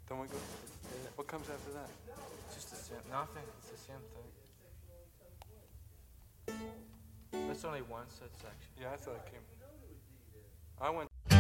Then we go. What comes after that? Just nothing. It's the same thing. That's only one set section. Yeah, I thought it came. I went.